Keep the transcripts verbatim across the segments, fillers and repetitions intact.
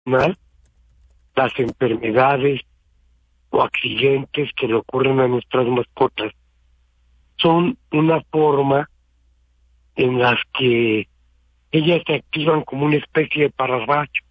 ¿no? Las enfermedades o accidentes que le ocurren a nuestras mascotas son una forma en las que ellas se activan como una especie de pararrayo,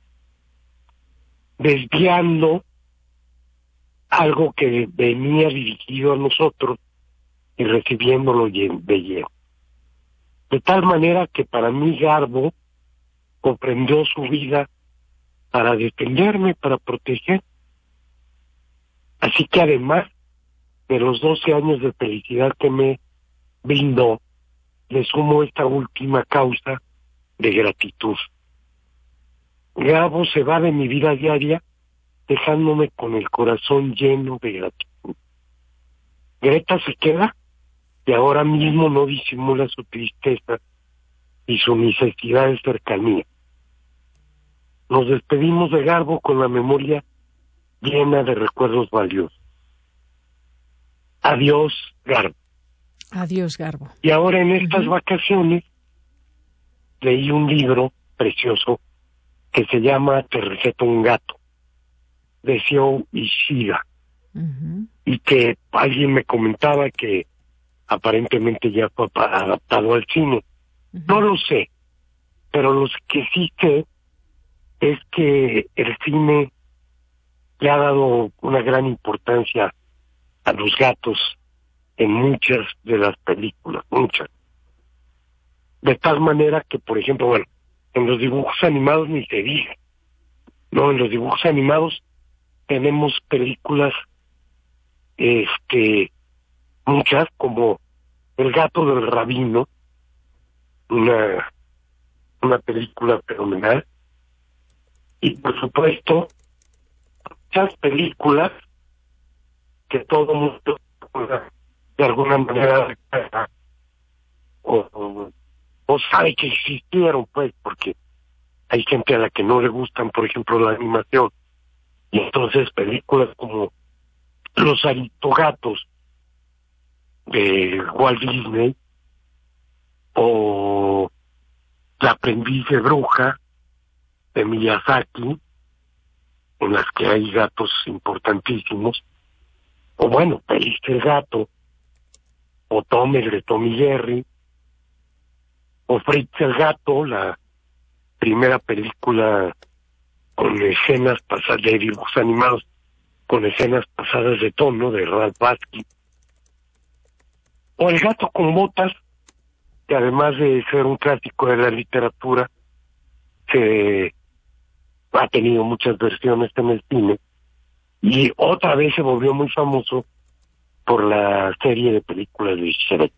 desviando algo que venía dirigido a nosotros y recibiéndolo de lleno. De tal manera que para mí Garbo comprendió su vida para defenderme, para proteger. Así que además de los doce años de felicidad que me brindó, le sumo esta última causa de gratitud. Garbo se va de mi vida diaria dejándome con el corazón lleno de gratitud. Greta se queda y ahora mismo no disimula su tristeza y su necesidad de cercanía. Nos despedimos de Garbo con la memoria llena de recuerdos valiosos. Adiós, Garbo. Adiós, Garbo. Y ahora en estas uh-huh. vacaciones leí un libro precioso que se llama Te receto un gato, de Seo Ishida, uh-huh. y que alguien me comentaba que aparentemente ya fue adaptado al cine. Uh-huh. No lo sé, pero lo que sí sé es que el cine le ha dado una gran importancia a los gatos en muchas de las películas, muchas. De tal manera que, por ejemplo, bueno, en los dibujos animados ni se diga. No, en los dibujos animados tenemos películas, este, muchas, como El gato del rabino, una, una película fenomenal, y por supuesto, muchas películas que todo mundo de alguna manera o, o, o sabe que existieron, pues, porque hay gente a la que no le gustan, por ejemplo, la animación, y entonces películas como Los Aristogatos de Walt Disney o La aprendiz de bruja de Miyazaki, en las que hay gatos importantísimos, o bueno, Félix el gato, o Tom el de Tom y Jerry, o Fritz el gato, la primera película con escenas pasadas de dibujos animados, con escenas pasadas de tono, de Ralph Bakshi, o El gato con botas, que además de ser un clásico de la literatura, se ha tenido muchas versiones en el cine, y otra vez se volvió muy famoso por la serie de películas de Shrek.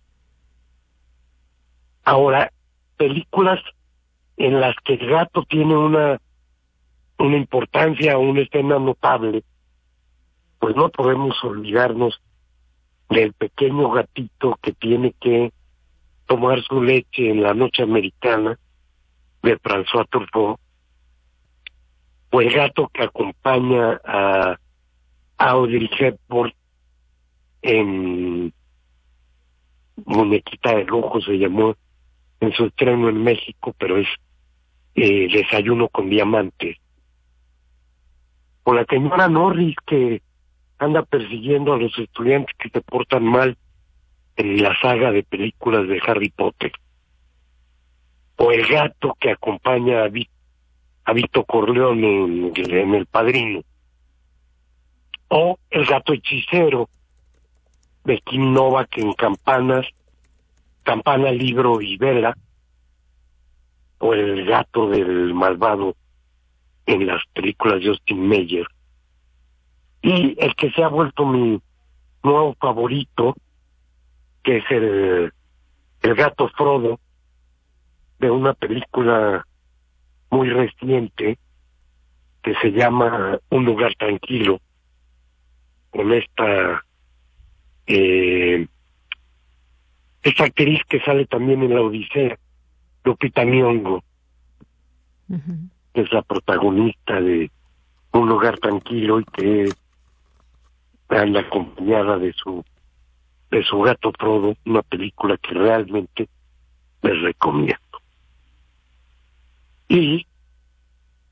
Ahora, películas en las que el gato tiene una una importancia, una escena notable, pues no podemos olvidarnos del pequeño gatito que tiene que tomar su leche en La noche americana de François Truffaut, o el gato que acompaña a Audrey Hepburn en Muñequita de Lujo, se llamó en su estreno en México, pero es eh, Desayuno con Diamantes, o la señora Norris que anda persiguiendo a los estudiantes que se portan mal en la saga de películas de Harry Potter, o el gato que acompaña a, Vi- a Vito Corleone en, en El Padrino, o el gato hechicero de Kim Novak en Campanas, Campana, Libro y Vela, o el gato del malvado en las películas de Austin Meyer. Y el que se ha vuelto mi nuevo favorito, que es el, el gato Frodo, de una película muy reciente que se llama Un lugar tranquilo, con esta eh, esta actriz que sale también en La Odisea, Lupita Nyong'o, uh-huh. que es la protagonista de Un lugar tranquilo y que anda acompañada de su de su gato Frodo, una película que realmente les recomiendo. Y